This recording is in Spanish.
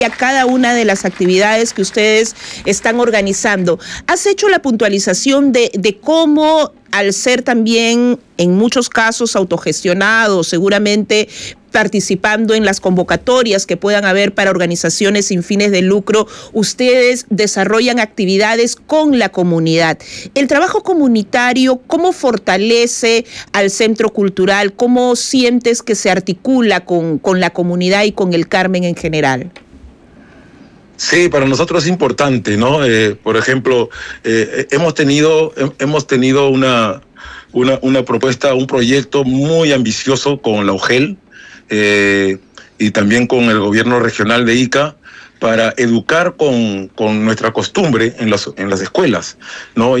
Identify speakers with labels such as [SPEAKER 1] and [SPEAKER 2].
[SPEAKER 1] a cada una de las actividades que ustedes están organizando. ¿Has hecho la puntualización de cómo, al ser también en muchos casos autogestionados, seguramente participando en las convocatorias que puedan haber para organizaciones sin fines de lucro, ustedes desarrollan actividades con la comunidad? El trabajo comunitario, ¿cómo fortalece al Centro Cultural? ¿Cómo sientes que se articula con la comunidad y con el Carmen en general?
[SPEAKER 2] Sí, para nosotros es importante, ¿no? Por ejemplo, hemos tenido una propuesta, un proyecto muy ambicioso con la UGEL y también con el gobierno regional de Ica para educar con nuestra costumbre en las escuelas, ¿no?